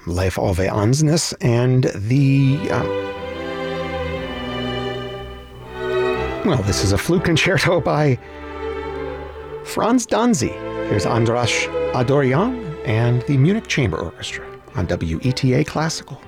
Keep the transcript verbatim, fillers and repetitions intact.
Life Ove Ansnes, and the... Um, well, this is a flute concerto by Franz Danzy. Here's Andras Adoryan and the Munich Chamber Orchestra on W E T A Classical.